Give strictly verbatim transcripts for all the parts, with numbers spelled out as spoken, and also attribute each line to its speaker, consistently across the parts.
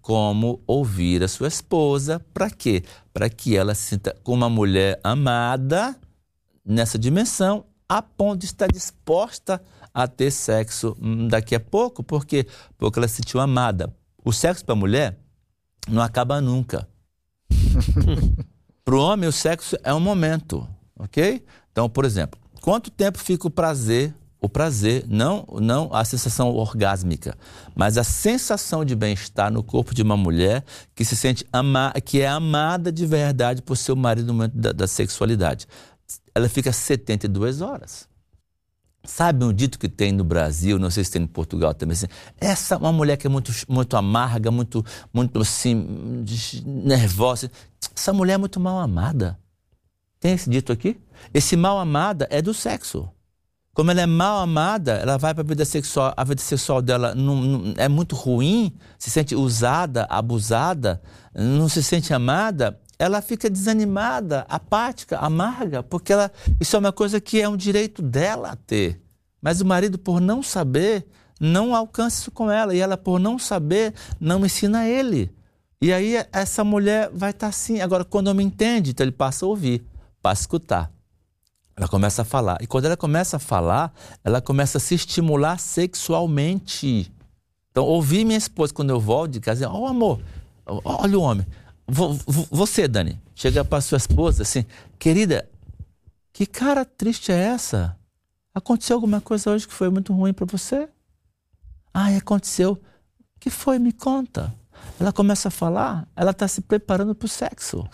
Speaker 1: como ouvir a sua esposa. Para quê? Para que ela se sinta como uma mulher amada nessa dimensão, a ponto de estar disposta a ter sexo daqui a pouco. Por quê? Porque ela se sentiu amada. O sexo para a mulher não acaba nunca. Para o homem, o sexo é um momento, ok? Então, por exemplo, quanto tempo fica o prazer, o prazer, não, não a sensação orgásmica, mas a sensação de bem-estar no corpo de uma mulher que se sente ama, que é amada de verdade por seu marido no momento da, da sexualidade. Ela fica setenta e duas horas. Sabe um dito que tem no Brasil, não sei se tem em Portugal também, assim, essa é uma mulher que é muito, muito amarga, muito, muito assim, nervosa. Essa mulher é muito mal amada. Tem esse dito aqui? Esse mal amada é do sexo. Como ela é mal amada, ela vai para a vida sexual, a vida sexual dela não, não, é muito ruim, se sente usada, abusada, não se sente amada, ela fica desanimada, apática, amarga, porque ela, isso é uma coisa que é um direito dela ter. Mas o marido, por não saber, não alcança isso com ela. E ela, por não saber, não ensina ele. E aí essa mulher vai estar assim. Agora, quando o homem entende, então ele passa a ouvir, passa a escutar. Ela começa a falar. E quando ela começa a falar, ela começa a se estimular sexualmente. Então, ouvir minha esposa quando eu volto de casa, ó, oh, amor, olha o homem. Você, Dani, chega para sua esposa assim, querida, que cara triste é essa? Aconteceu alguma coisa hoje que foi muito ruim para você? Ah, aconteceu. O que foi? Me conta. Ela começa a falar, ela está se preparando para o sexo.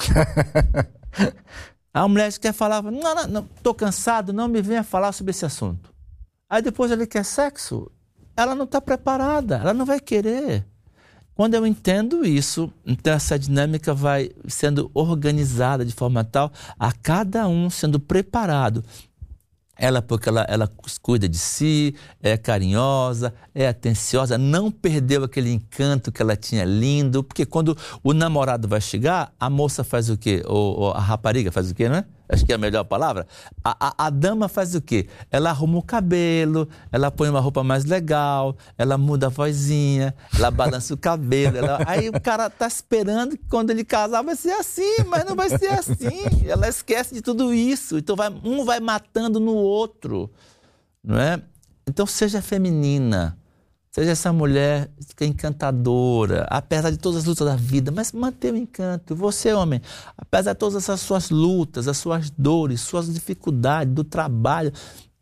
Speaker 1: A mulher quer falar, não, não, não, tô cansado, não me venha falar sobre esse assunto. Aí depois ele quer sexo, ela não está preparada, ela não vai querer. Quando eu entendo isso, então essa dinâmica vai sendo organizada de forma tal a cada um sendo preparado. Ela, porque ela, ela cuida de si, é carinhosa, é atenciosa, não perdeu aquele encanto que ela tinha lindo, porque quando o namorado vai chegar, a moça faz o quê? Ou, ou a rapariga faz o quê, né? Acho que é a melhor palavra. A, a, a dama faz o quê? Ela arruma o cabelo, ela põe uma roupa mais legal, ela muda a vozinha, ela balança o cabelo. Ela... Aí o cara tá esperando que quando ele casar vai ser assim, mas não vai ser assim. Ela esquece de tudo isso. Então vai, um vai matando no outro, não é? Então seja feminina. Seja essa mulher encantadora, apesar de todas as lutas da vida, mas mantenha o encanto. Você, homem, apesar de todas essas suas lutas, as suas dores, suas dificuldades do trabalho,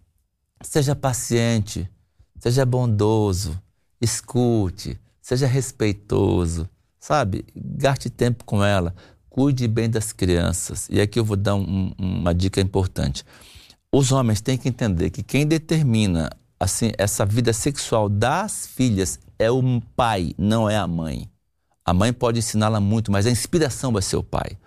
Speaker 1: seja paciente, seja bondoso, escute, seja respeitoso, sabe? Gaste tempo com ela, cuide bem das crianças. E aqui eu vou dar um, uma dica importante. Os homens têm que entender que quem determina assim, essa vida sexual das filhas é o pai, não é a mãe. A mãe pode ensiná-la muito, mas a inspiração vai ser o pai.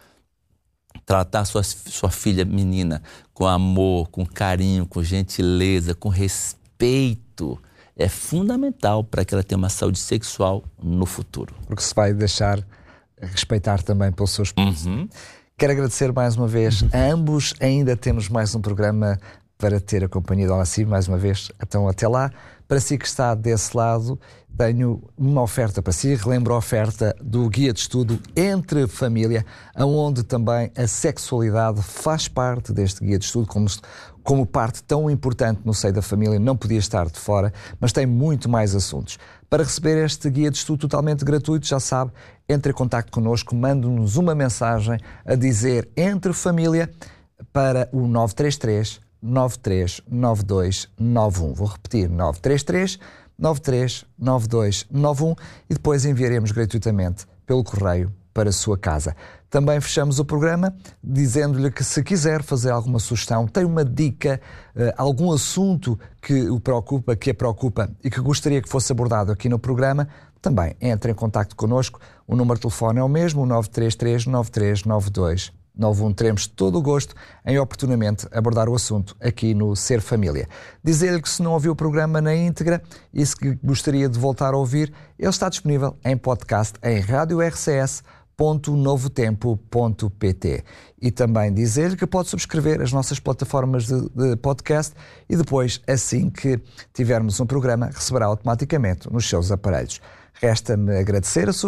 Speaker 1: Tratar sua, sua filha menina com amor, com carinho, com gentileza, com respeito, é fundamental para que ela tenha uma saúde sexual no futuro.
Speaker 2: Porque se vai deixar respeitar também pelos seus pais.
Speaker 1: Uhum.
Speaker 2: Quero agradecer mais uma vez a ambos. Ainda temos mais um programa para ter a companhia da Alacim, mais uma vez. Então, até lá. Para si que está desse lado, tenho uma oferta para si. Relembro a oferta do Guia de Estudo Entre Família, onde também a sexualidade faz parte deste Guia de Estudo, como, como parte tão importante no seio da família, não podia estar de fora, mas tem muito mais assuntos. Para receber este Guia de Estudo totalmente gratuito, já sabe, entre em contacto connosco, mande-nos uma mensagem a dizer Entre Família para o nove três três, nove três nove dois nove um. Vou repetir, nove três três, nove três nove dois nove um, e depois enviaremos gratuitamente pelo correio para a sua casa. Também fechamos o programa dizendo-lhe que, se quiser fazer alguma sugestão, tem uma dica, algum assunto que o preocupa, que a preocupa e que gostaria que fosse abordado aqui no programa, também entre em contacto connosco. O número de telefone é o mesmo, o nove três três, nove três nove dois nove um. Teremos todo o gosto em oportunamente abordar o assunto aqui no Ser Família. Dizer-lhe que, se não ouviu o programa na íntegra e se gostaria de voltar a ouvir, ele está disponível em podcast em rádio r c s ponto novo tempo ponto p t. E também dizer-lhe que pode subscrever as nossas plataformas de, de podcast e depois, assim que tivermos um programa, receberá automaticamente nos seus aparelhos. Resta-me agradecer a sua